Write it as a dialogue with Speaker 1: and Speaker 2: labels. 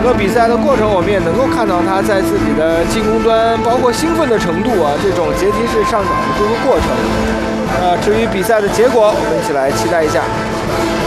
Speaker 1: 个比赛的过程，我们也能够看到他在自己的进攻端，包括兴奋的程度啊，这种阶梯式上涨的这个过程。至于比赛的结果，我们一起来期待一下。